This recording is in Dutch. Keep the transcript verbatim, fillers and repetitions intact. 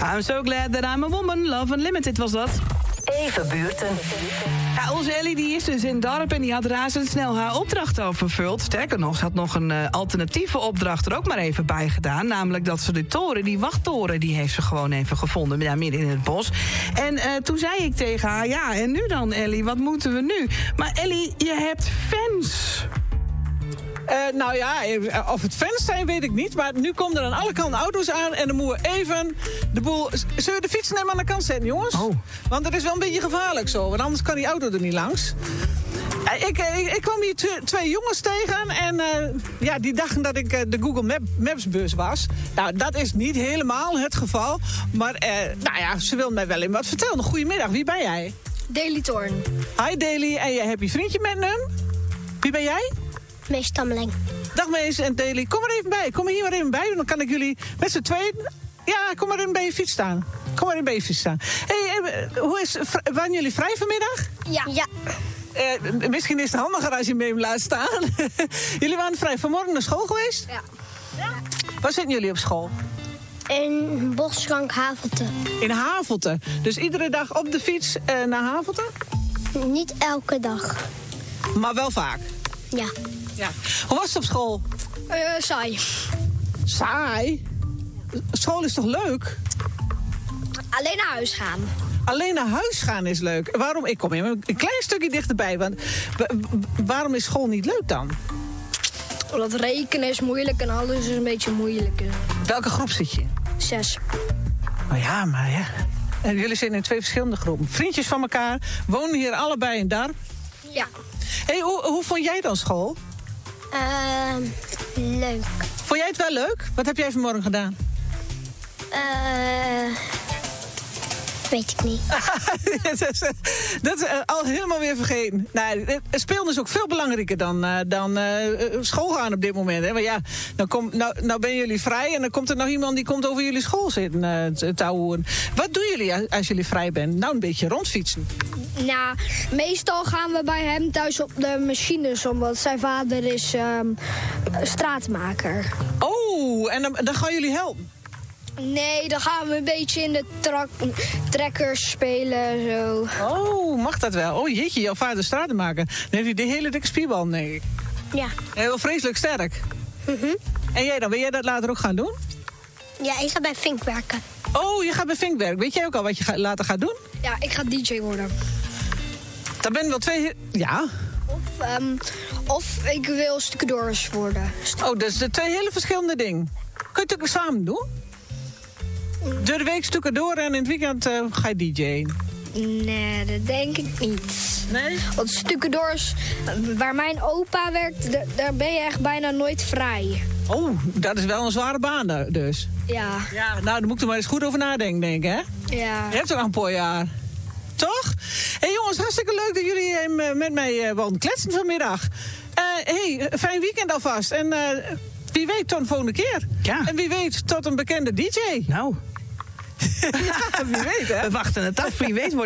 I'm so glad that I'm a woman. Love Unlimited was dat. Even buurten. Ja, onze Ellie die is dus in het dorp en die had razendsnel haar opdracht al vervuld. Sterker nog, ze had nog een uh, alternatieve opdracht er ook maar even bij gedaan. Namelijk dat ze de toren, die wachttoren, die heeft ze gewoon even gevonden. Ja, midden in het bos. En uh, toen zei ik tegen haar, ja, en nu dan Ellie, wat moeten we nu? Maar Ellie, je hebt fans. Uh, nou ja, of het fans zijn, weet ik niet. Maar nu komen er aan alle kanten auto's aan. En dan moeten we even de boel... Zullen we de fietsen even aan de kant zetten, jongens? Oh. Want het is wel een beetje gevaarlijk zo. Want anders kan die auto er niet langs. Uh, ik, ik, ik kwam hier t- twee jongens tegen. En uh, ja, die dachten dat ik uh, de Google Map, Maps bus was. Nou, dat is niet helemaal het geval. Maar uh, nou ja, ze wil mij wel even wat vertellen. Goedemiddag, wie ben jij? Daily Thorn. Hi Daily, en jij hebt je vriendje met hem? Wie ben jij? Mees Stammeling. Dag Mees en Daily, kom maar even bij. Kom er hier maar even bij, dan kan ik jullie met z'n tweeën... Ja, kom maar even bij je fiets staan. Kom maar even bij je fiets staan. Hey, hoe is, waren jullie vrij vanmiddag? Ja. ja. Uh, misschien is het handiger als je me even laat staan. Jullie waren vrij. Vanmorgen naar school geweest? Ja. ja. Waar zitten jullie op school? In Bosrank Havelte. In Havelte. Dus iedere dag op de fiets uh, naar Havelte? Niet elke dag. Maar wel vaak? Ja. ja. Hoe was het op school? Uh, saai. Saai? School is toch leuk? Alleen naar huis gaan. Alleen naar huis gaan is leuk. Waarom? Ik kom even een klein stukje dichterbij. Want waarom is school niet leuk dan? Omdat rekenen is moeilijk en alles is een beetje moeilijk. Welke groep zit je in? Zes. Oh ja, maar ja. En jullie zitten in twee verschillende groepen. Vriendjes van elkaar, wonen hier allebei in Darp. Ja. Hey, hoe, hoe vond jij dan school? Uh, leuk. Vond jij het wel leuk? Wat heb jij vanmorgen gedaan? Uh, weet ik niet. dat is, dat is uh, al helemaal weer vergeten. Nou, spelen is ook veel belangrijker dan, uh, dan uh, school gaan op dit moment. Hè? Maar ja, dan kom, nou, nou ben jullie vrij en dan komt er nog iemand die komt over jullie school zitten uh, te houden. Wat doen jullie als jullie vrij bent? Nou, een beetje rondfietsen. Nou, meestal gaan we bij hem thuis op de machines, omdat zijn vader is um, straatmaker. Oh, en dan, dan gaan jullie helpen? Nee, dan gaan we een beetje in de tra- trekkers spelen, zo. Oh, mag dat wel? Oh jeetje, jouw vader stratenmaker. Dan heeft hij de hele dikke spierbal, nee ik. Ja. Heel vreselijk sterk. Mm-hmm. En jij dan, wil jij dat later ook gaan doen? Ja, ik ga bij Fink werken. Oh, je gaat bij Fink werken. Weet jij ook al wat je ga, later gaat doen? Ja, ik ga D J worden. Dat ben wel twee... Ja? Of, um, of ik wil stucadoors worden. Oh, dat is de twee hele verschillende dingen. Kun je het ook samen doen? Door de week stucadoor en in het weekend uh, ga je D J'en. Nee, dat denk ik niet. Nee? Want stucadoors, waar mijn opa werkt, d- daar ben je echt bijna nooit vrij. Oh, dat is wel een zware baan dus. Ja. Ja, nou, daar moet ik er maar eens goed over nadenken, denk ik, hè? Ja. Je hebt er nog een paar jaar. Toch? Hé hey, jongens, hartstikke leuk dat jullie uh, met mij uh, wilden kletsen vanmiddag. Hé, uh, hey, fijn weekend alvast. En uh, wie weet tot de volgende keer. Ja. En wie weet tot een bekende D J. Nou. Ja, wie weet, hè? We wachten het af. Wie weet wordt